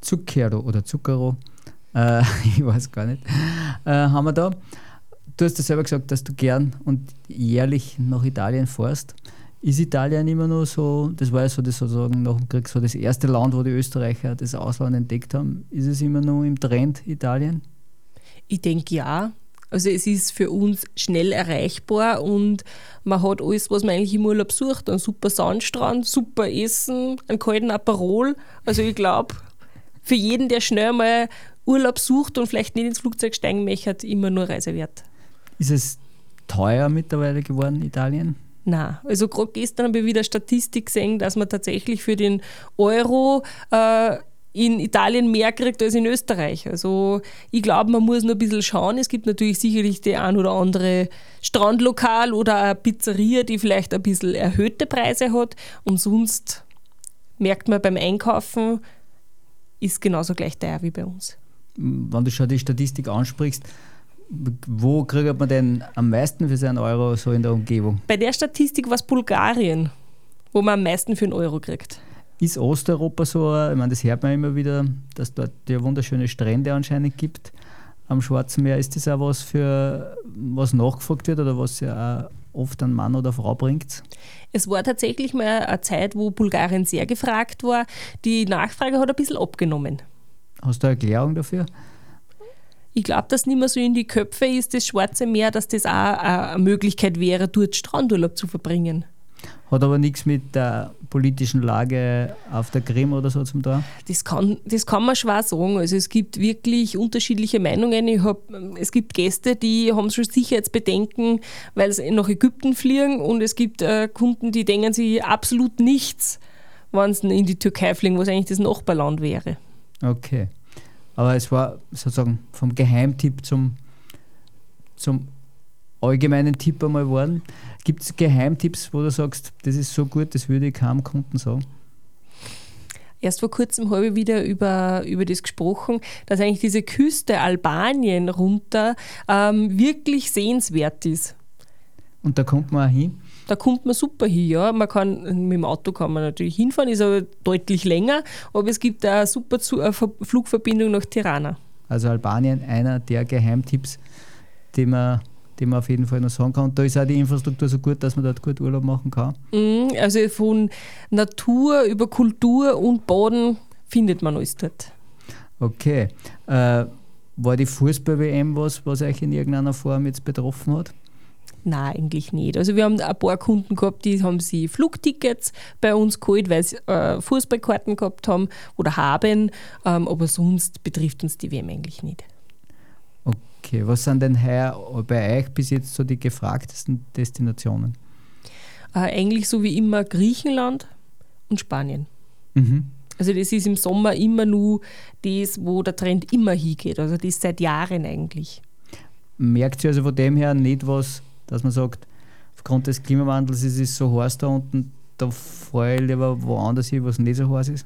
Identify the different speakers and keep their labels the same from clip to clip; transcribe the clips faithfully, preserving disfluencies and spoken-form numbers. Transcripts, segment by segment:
Speaker 1: Zucchero oder Zucchero, äh, ich weiß gar nicht, äh, haben wir da. Du hast ja selber gesagt, dass du gern und jährlich nach Italien fährst. Ist Italien immer noch so, das war ja so das sozusagen nach dem Krieg so das erste Land, wo die Österreicher das Ausland entdeckt haben. Ist es immer noch im Trend, Italien?
Speaker 2: Ich denke ja. Also es ist für uns schnell erreichbar und man hat alles, was man eigentlich im Urlaub sucht. Einen super Sandstrand, super Essen, einen kalten Aperol. Also ich glaube, für jeden, der schnell mal Urlaub sucht und vielleicht nicht ins Flugzeug steigen möchte, immer nur Reise wert.
Speaker 1: Ist es teuer mittlerweile geworden, Italien?
Speaker 2: Nein, also gerade gestern habe ich wieder Statistik gesehen, dass man tatsächlich für den Euro äh, in Italien mehr kriegt als in Österreich. Also ich glaube, man muss nur ein bisschen schauen. Es gibt natürlich sicherlich die ein oder andere Strandlokal oder eine Pizzeria, die vielleicht ein bisschen erhöhte Preise hat. Und sonst merkt man beim Einkaufen, ist genauso gleich teuer wie bei uns.
Speaker 1: Wenn du schon die Statistik ansprichst, wo kriegt man denn am meisten für seinen Euro so in der Umgebung?
Speaker 2: Bei der Statistik war es Bulgarien, wo man am meisten für einen Euro kriegt.
Speaker 1: Ist Osteuropa so, ich meine, das hört man immer wieder, dass dort ja wunderschöne Strände anscheinend gibt am Schwarzen Meer. Ist das auch was, für was nachgefragt wird oder was ja auch oft ein Mann oder Frau bringt?
Speaker 2: Es war tatsächlich mal eine Zeit, wo Bulgarien sehr gefragt war. Die Nachfrage hat ein bisschen abgenommen.
Speaker 1: Hast du eine Erklärung dafür?
Speaker 2: Ich glaube, dass nicht mehr so in die Köpfe ist, das Schwarze Meer, dass das auch eine Möglichkeit wäre, dort Strandurlaub zu verbringen.
Speaker 1: Hat aber nichts mit der politischen Lage auf der Krim oder so zum tun?
Speaker 2: Das kann, das kann man schwer sagen. Also es gibt wirklich unterschiedliche Meinungen. Ich hab, es gibt Gäste, die haben schon Sicherheitsbedenken, weil sie nach Ägypten fliegen, und es gibt äh, Kunden, die denken sich absolut nichts, wenn sie in die Türkei fliegen, was eigentlich das Nachbarland wäre.
Speaker 1: Okay. Aber es war sozusagen vom Geheimtipp zum, zum allgemeinen Tipp einmal geworden. Gibt es Geheimtipps, wo du sagst, das ist so gut, das würde ich keinem Kunden sagen?
Speaker 2: Erst vor kurzem habe ich wieder über, über das gesprochen, dass eigentlich diese Küste Albanien runter ähm, wirklich sehenswert ist.
Speaker 1: Und da kommt man auch hin?
Speaker 2: Da kommt man super hin, ja. Man kann, mit dem Auto kann man natürlich hinfahren, ist aber deutlich länger, aber es gibt eine super Flugverbindung nach Tirana.
Speaker 1: Also Albanien, einer der Geheimtipps, die man, die man auf jeden Fall noch sagen kann. Und da ist auch die Infrastruktur so gut, dass man dort gut Urlaub machen kann.
Speaker 2: Also von Natur über Kultur und Baden findet man alles dort.
Speaker 1: Okay. Äh, war die Fußball-W M was, was euch in irgendeiner Form jetzt betroffen hat?
Speaker 2: Nein, eigentlich nicht. Also wir haben ein paar Kunden gehabt, die haben sie Flugtickets bei uns geholt, weil sie äh, Fußballkarten gehabt haben oder haben, ähm, aber sonst betrifft uns die W M eigentlich nicht.
Speaker 1: Okay, was sind denn heuer bei euch bis jetzt so die gefragtesten Destinationen?
Speaker 2: Äh, eigentlich so wie immer Griechenland und Spanien.
Speaker 1: Mhm.
Speaker 2: Also das ist im Sommer immer nur das, wo der Trend immer hingeht. Also das seit Jahren eigentlich.
Speaker 1: Merkt ihr also von dem her nicht was, dass man sagt, aufgrund des Klimawandels ist es so heiß da unten, da fahre ich lieber woanders hin, was nicht so heiß ist?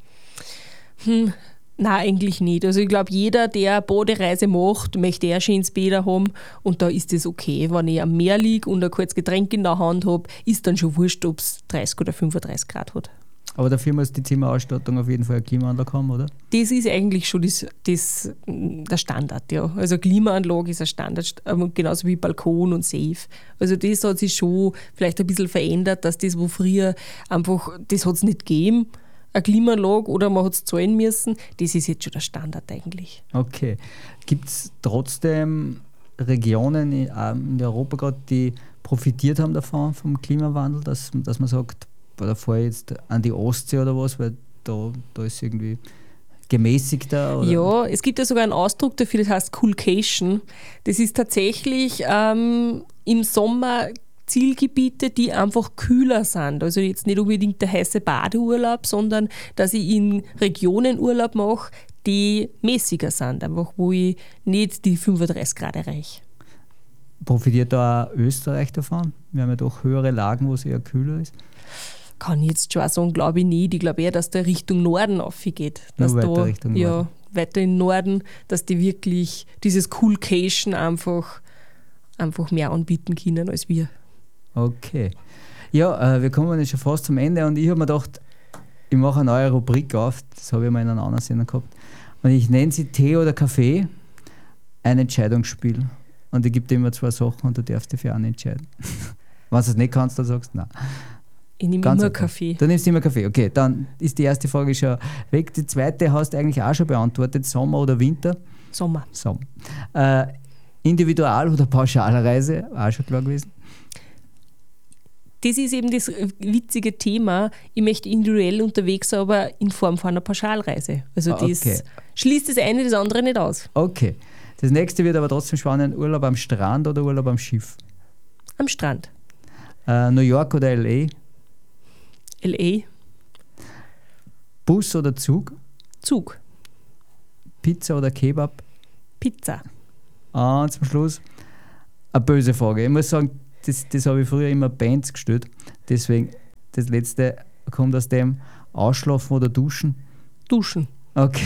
Speaker 2: Hm, nein, eigentlich nicht. Also ich glaube, jeder, der eine Badereise macht, möchte eher schönes Bäder haben, und da ist es okay. Wenn ich am Meer liege und ein kaltes Getränk in der Hand habe, ist dann schon wurscht, ob es dreißig oder fünfunddreißig Grad hat. Aber
Speaker 1: dafür muss die Zimmerausstattung auf jeden Fall eine Klimaanlage haben, oder?
Speaker 2: Das ist eigentlich schon das, das, der Standard, ja. Also Klimaanlage ist ein Standard, genauso wie Balkon und Safe. Also das hat sich schon vielleicht ein bisschen verändert, dass das, wo früher einfach, das hat es nicht gegeben, eine Klimaanlage, oder man hat es zahlen müssen, das ist jetzt schon der Standard eigentlich.
Speaker 1: Okay. Gibt es trotzdem Regionen in, in Europa gerade, die profitiert haben davon, vom Klimawandel, dass, dass man sagt, da fahre ich jetzt an die Ostsee oder was, weil da, da ist irgendwie gemäßigter? Oder?
Speaker 2: Ja, es gibt ja sogar einen Ausdruck dafür, das heißt Coolcation. Das ist tatsächlich ähm, im Sommer Zielgebiete, die einfach kühler sind. Also jetzt nicht unbedingt der heiße Badeurlaub, sondern dass ich in Regionen Urlaub mache, die mäßiger sind, einfach wo ich nicht die fünfunddreißig Grad erreiche.
Speaker 1: Profitiert da auch Österreich davon? Wir haben ja doch höhere Lagen, wo es eher kühler ist.
Speaker 2: Kann ich jetzt schon sagen, glaube ich nicht. Ich glaube eher, dass der Richtung Norden aufgeht. Dass
Speaker 1: Nur weiter
Speaker 2: da,
Speaker 1: Richtung
Speaker 2: ja,
Speaker 1: Norden.
Speaker 2: Weiter in Norden, dass die wirklich dieses Coolcation einfach, einfach mehr anbieten können als wir.
Speaker 1: Okay. Ja, äh, wir kommen jetzt schon fast zum Ende, und ich habe mir gedacht, ich mache eine neue Rubrik auf, das habe ich mal in einer anderen Sendung gehabt. Und ich nenne sie Tee oder Kaffee, ein Entscheidungsspiel. Und ich gebe dir immer zwei Sachen und du darfst dich für eine entscheiden. Wenn du es nicht kannst, dann sagst du nein.
Speaker 2: Ich nehme
Speaker 1: Ganz
Speaker 2: immer
Speaker 1: einfach.
Speaker 2: Kaffee.
Speaker 1: Du nimmst immer Kaffee. Okay, dann ist die erste Frage schon weg. Die zweite hast du eigentlich auch schon beantwortet. Sommer oder Winter?
Speaker 2: Sommer.
Speaker 1: Sommer. Äh, Individual- oder Pauschalreise? Auch schon klar gewesen.
Speaker 2: Das ist eben das witzige Thema. Ich möchte individuell unterwegs sein, aber in Form von einer Pauschalreise. Also das
Speaker 1: Okay.
Speaker 2: schließt das eine das andere nicht aus.
Speaker 1: Okay. Das nächste wird aber trotzdem spannend. Urlaub am Strand oder Urlaub am Schiff?
Speaker 2: Am Strand.
Speaker 1: Äh, New York oder L A?
Speaker 2: L A.
Speaker 1: Bus oder Zug?
Speaker 2: Zug.
Speaker 1: Pizza oder Kebab?
Speaker 2: Pizza.
Speaker 1: Und zum Schluss eine böse Frage. Ich muss sagen, das, das habe ich früher immer Bands gestellt. Deswegen, das letzte kommt aus dem Ausschlafen oder Duschen.
Speaker 2: Duschen.
Speaker 1: Okay.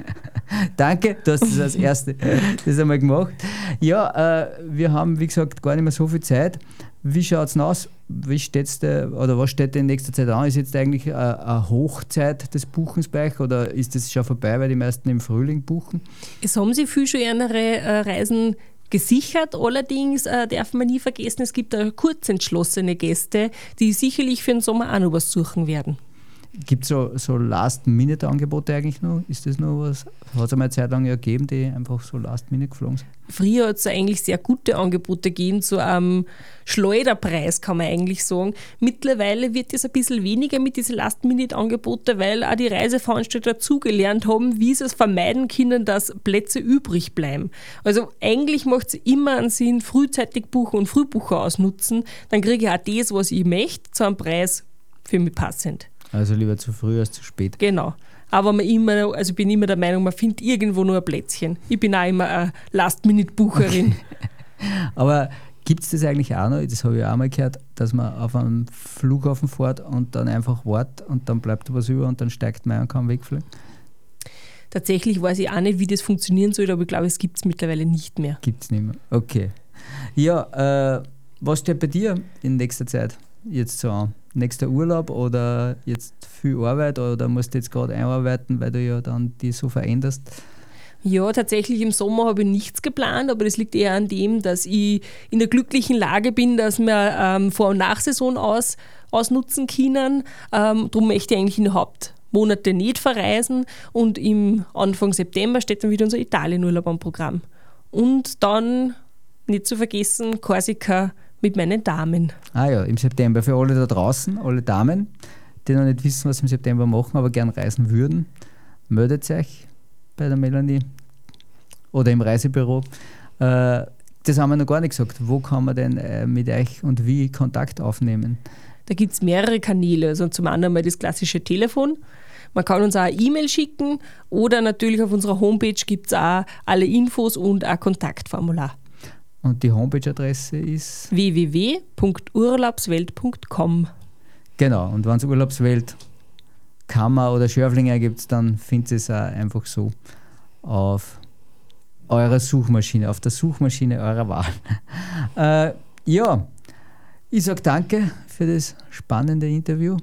Speaker 1: Danke, du hast das als erste das einmal gemacht. Ja, äh, wir haben, wie gesagt, gar nicht mehr so viel Zeit. Wie schaut es aus? Wie steht's da, oder was steht in nächster Zeit an? Ist jetzt eigentlich äh, eine Hochzeit des Buchens bei euch oder ist das schon vorbei, weil die meisten im Frühling buchen?
Speaker 2: Es haben sich viel schon ihre äh, Reisen gesichert, allerdings äh, darf man nie vergessen, es gibt auch kurzentschlossene Gäste, die sicherlich für den Sommer auch noch was suchen werden.
Speaker 1: Gibt es so, so Last-Minute-Angebote eigentlich noch? Ist das noch was? Hat es einmal eine Zeit lang ja gegeben, die einfach so Last-Minute geflogen sind?
Speaker 2: Früher hat es eigentlich sehr gute Angebote gegeben, zu einem Schleuderpreis kann man eigentlich sagen. Mittlerweile wird es ein bisschen weniger mit diesen Last-Minute-Angeboten, weil auch die Reiseveranstalter dazugelernt haben, wie sie es vermeiden können, dass Plätze übrig bleiben. Also eigentlich macht es immer einen Sinn, frühzeitig buchen und Frühbucher ausnutzen. Dann kriege ich auch das, was ich möchte, zu einem Preis für mich passend.
Speaker 1: Also lieber zu früh als zu spät.
Speaker 2: Genau. Aber man immer, also ich bin immer der Meinung, man findet irgendwo nur ein Plätzchen. Ich bin auch immer eine Last-Minute-Bucherin.
Speaker 1: Aber gibt es das eigentlich auch noch? Das habe ich auch mal gehört, dass man auf einem Flughafen fährt und dann einfach wartet und dann bleibt was über und dann steigt man ein und kann wegfliegen?
Speaker 2: Tatsächlich weiß ich auch nicht, wie das funktionieren soll, aber ich glaube, es gibt es mittlerweile nicht mehr.
Speaker 1: Gibt es nicht mehr. Okay. Ja, äh, was steht bei dir in nächster Zeit jetzt so an? Nächster Urlaub oder jetzt viel Arbeit oder musst du jetzt gerade einarbeiten, weil du ja dann die so veränderst?
Speaker 2: Ja, tatsächlich im Sommer habe ich nichts geplant, aber das liegt eher an dem, dass ich in der glücklichen Lage bin, dass wir ähm, Vor- und Nachsaison aus, ausnutzen können. Ähm, darum möchte ich eigentlich in den Hauptmonaten nicht verreisen und im Anfang September steht dann wieder unser Italienurlaub am Programm. Und dann, nicht zu vergessen, Korsika mit meinen Damen.
Speaker 1: Ah ja, im September. Für alle da draußen, alle Damen, die noch nicht wissen, was sie im September machen, aber gern reisen würden, meldet euch bei der Melanie oder im Reisebüro. Äh, das haben wir noch gar nicht gesagt. Wo kann man denn äh, mit euch und wie Kontakt aufnehmen?
Speaker 2: Da gibt es mehrere Kanäle. Also zum einen mal das klassische Telefon. Man kann uns auch eine E-Mail schicken oder natürlich auf unserer Homepage gibt es auch alle Infos und ein Kontaktformular.
Speaker 1: Und die Homepage-Adresse ist?
Speaker 2: w w w punkt urlaubswelt punkt com.
Speaker 1: Genau, und wenn es Urlaubswelt, Kammer oder Schörflinger gibt, dann findet ihr es auch einfach so auf eurer Suchmaschine, auf der Suchmaschine eurer Wahl. äh, ja, ich sage danke für das spannende Interview,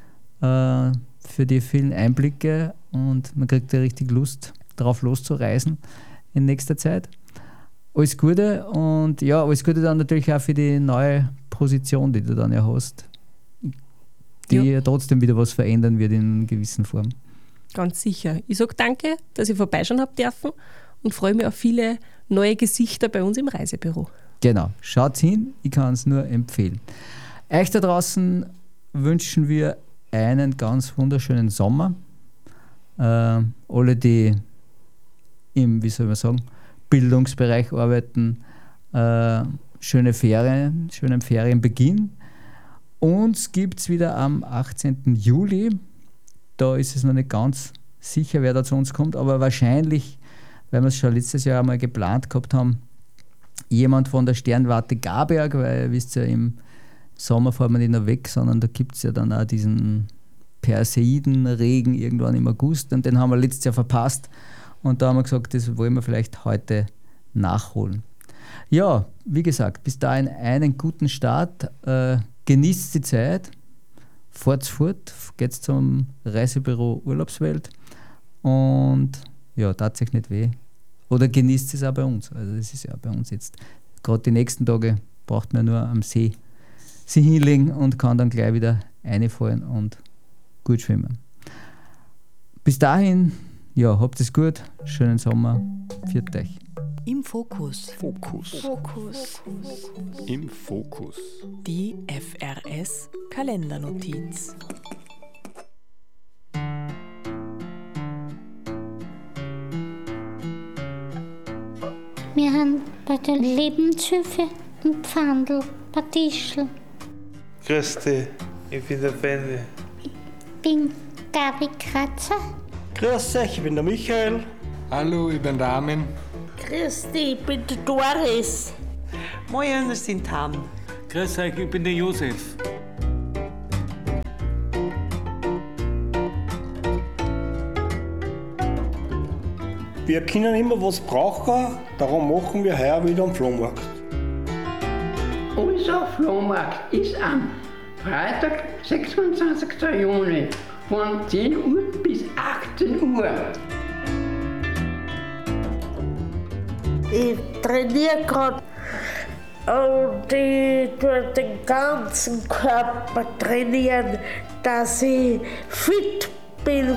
Speaker 1: äh, für die vielen Einblicke und man kriegt ja richtig Lust, drauf loszureisen in nächster Zeit. Alles Gute und ja, alles Gute dann natürlich auch für die neue Position, die du dann ja hast, die ja, ja trotzdem wieder was verändern wird in einer gewissen Form.
Speaker 2: Ganz sicher. Ich sage danke, dass ihr vorbeischauen habt dürfen und freue mich auf viele neue Gesichter bei uns im Reisebüro.
Speaker 1: Genau, schaut hin, ich kann es nur empfehlen. Euch da draußen wünschen wir einen ganz wunderschönen Sommer. Äh, alle, die im, wie soll man sagen, Bildungsbereich arbeiten, äh, schöne Ferien, schönen Ferienbeginn. Uns gibt es wieder am achtzehnten Juli. Da ist es noch nicht ganz sicher, wer da zu uns kommt, aber wahrscheinlich, weil wir es schon letztes Jahr einmal geplant gehabt haben, jemand von der Sternwarte Garberg, weil ihr wisst ja, im Sommer fahren wir nicht noch weg, sondern da gibt es ja dann auch diesen Perseidenregen irgendwann im August und den haben wir letztes Jahr verpasst. Und da haben wir gesagt, das wollen wir vielleicht heute nachholen. Ja, wie gesagt, bis dahin einen guten Start. Äh, genießt die Zeit. fahrt's fort, geht's zum Reisebüro Urlaubswelt und ja, tat sich nicht weh. Oder genießt es auch bei uns. Also das ist ja bei uns jetzt, gerade die nächsten Tage braucht man nur am See sich hinlegen und kann dann gleich wieder reinfallen und gut schwimmen. Bis dahin, ja, habt es gut, schönen Sommer, pfiat euch.
Speaker 3: Im Fokus.
Speaker 4: Fokus.
Speaker 3: Fokus.
Speaker 4: Im Fokus.
Speaker 3: Die F R S Kalendernotiz.
Speaker 5: Wir haben bei der Lebenshilfe im Pfandl, bei Tischl.
Speaker 6: Grüß dich, ich bin der Benny.
Speaker 5: Ich bin Gabi Kratzer.
Speaker 7: Grüß euch, ich bin der Michael.
Speaker 8: Hallo, ich bin der Armin.
Speaker 9: Grüß dich, ich bin der Doris.
Speaker 10: Moin, das sind Han.
Speaker 11: Grüß euch, ich bin der Josef.
Speaker 7: Wir können immer was brauchen, darum machen wir heuer wieder einen Flohmarkt.
Speaker 12: Unser Flohmarkt ist am Freitag, sechsundzwanzigsten Juni von zehn Uhr bis achtzehn Uhr.
Speaker 9: Ich trainiere gerade und ich tue den ganzen Körper trainieren, dass ich fit bin.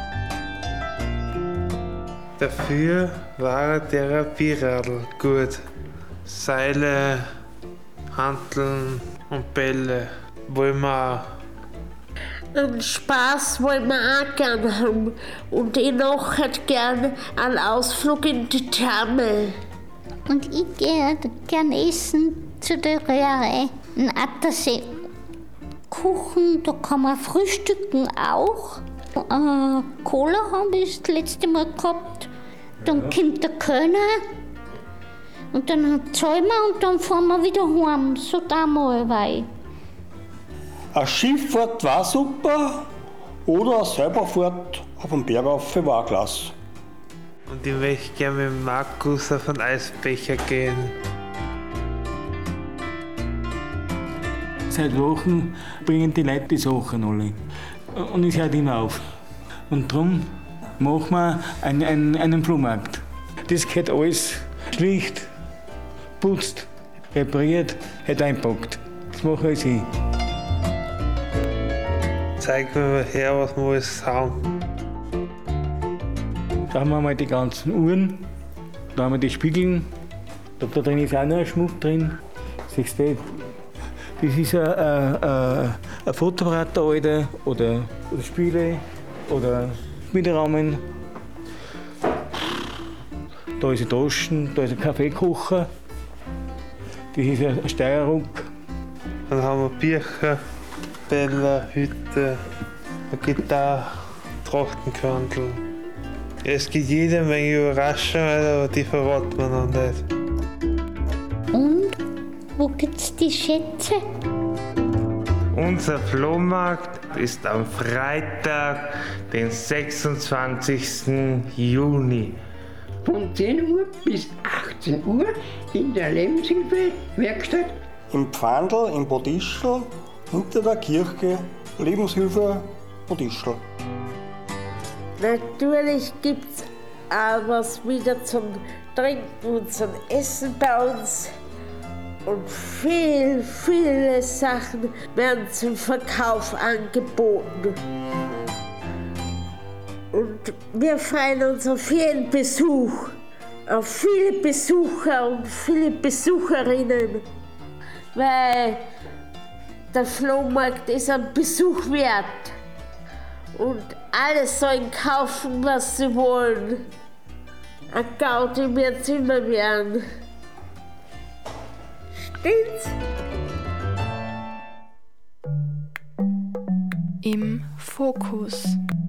Speaker 6: Dafür war ein Therapieradl gut. Seile, Hanteln und Bälle wollen wir auch.
Speaker 9: Und Spaß wollen wir auch gerne haben. Und ich noch hätte gerne einen Ausflug in die Therme.
Speaker 5: Und ich gehe gern essen zu der Reherei in Attersee. Kuchen, da kann man frühstücken auch. Äh, Cola haben wir das letzte Mal gehabt. Dann kommt der Kölner und dann zahlen wir und dann fahren wir wieder heim. So damals war ich.
Speaker 7: Eine Schifffahrt war super oder eine Selberfahrt auf dem Berg rauf war auch klasse.
Speaker 6: Und ich möchte gerne mit Markus auf einen Eisbecher gehen.
Speaker 11: Seit Wochen bringen die Leute die Sachen alle. Und es hört immer auf. Und darum machen wir einen, einen, einen Flohmarkt. Das gehört alles schlicht, putzt, repariert, hat einpackt. Das mache ich hin.
Speaker 6: Zeig mir mal her, was wir alles haben.
Speaker 11: Da haben wir mal die ganzen Uhren, da haben wir die Spiegeln, da, da drin ist auch noch ein Schmuck drin. Siehst du, das ist ein, ein, ein, ein Fotoapparat, der alte, oder, oder Spiele, oder Schmiederahmen. Da ist ein Taschen, da ist ein Kaffeekocher, das ist ein Steierruck.
Speaker 6: Dann haben wir Bücher, Bälle, Hüte, eine Gitarre, Trachtenkantel. Es gibt jede Menge Überraschungen, aber die verraten wir noch nicht.
Speaker 5: Und wo gibt's die Schätze?
Speaker 6: Unser Flohmarkt ist am Freitag, den sechsundzwanzigsten Juni.
Speaker 12: Von zehn Uhr bis achtzehn Uhr in der Lebenshilfe-Werkstatt.
Speaker 7: Im Pfandl, im Bodischl, hinter der Kirche, Lebenshilfe Bodischl.
Speaker 9: Natürlich gibt es auch was wieder zum Trinken und zum Essen bei uns. Und viel, viele Sachen werden zum Verkauf angeboten. Und wir freuen uns auf jeden Besuch, auf viele Besucher und viele Besucherinnen, weil der Flohmarkt ist ein Besuch wert. Und alle sollen kaufen, was sie wollen. Ein Gaudi wird es immer werden. Stimmt's?
Speaker 3: Im Fokus.